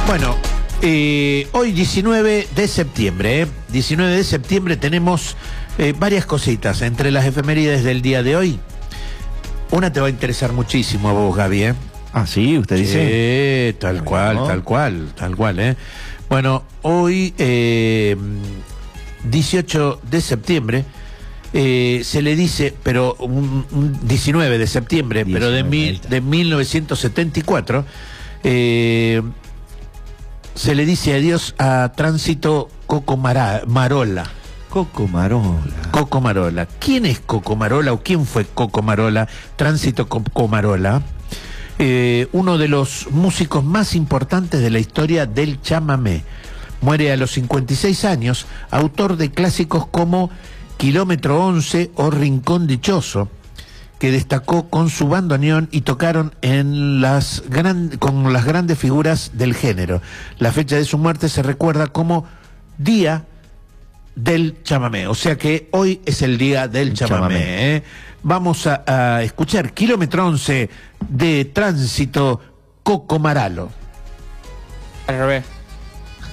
Bueno, hoy 19 de septiembre, 19 de septiembre tenemos varias cositas entre las efemérides del día de hoy. Una te va a interesar muchísimo a vos, Gaby, ¿eh? Ah, sí, usted dice. Tal cual, tal cual, ¿eh? Bueno, hoy, 18 de septiembre, se le dice, pero un 19 de septiembre, 19, pero de 1974, se le dice adiós a Tránsito Coco Marola. Coco Marola. Coco Marola. ¿Quién es Coco Marola o quién fue Coco Marola? Tránsito Coco Marola. Uno de los músicos más importantes de la historia del chamamé. Muere a los 56 años, autor de clásicos como Kilómetro 11 o Rincón Dichoso, que destacó con su bandoneón y tocaron con las grandes figuras del género. La fecha de su muerte se recuerda como Día del Chamamé, o sea que hoy es el Día del Chamamé, ¿eh? Vamos a escuchar Kilómetro 11 de Tránsito Coco Maralo. Al revés.